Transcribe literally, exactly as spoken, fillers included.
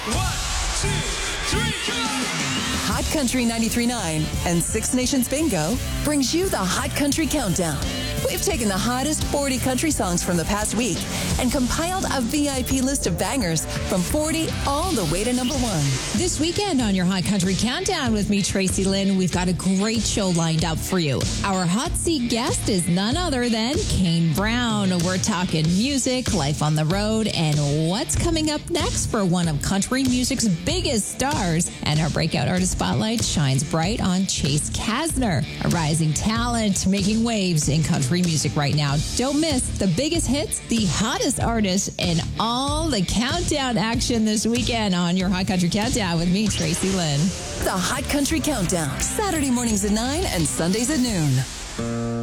One, two, three, go! Hot Country ninety-three point nine and Six Nations Bingo brings you the Hot Country Countdown. We've taken the hottest forty country songs from the past week and compiled a V I P list of bangers from forty all the way to number one. This weekend on your Hot Country Countdown with me, Tracy Lynn, we've got a great show lined up for you. Our hot seat guest is none other than Kane Brown. We're talking music, life on the road, and what's coming up next for one of country music's biggest stars. And our breakout artist spotlight shines bright on Chase Kasner, a rising talent making waves in country music right now. Don't miss the biggest hits, the hottest artists, and all the countdown action this weekend on your Hot Country Countdown with me, Tracy Lynn. The Hot Country Countdown, Saturday mornings at nine and Sundays at noon.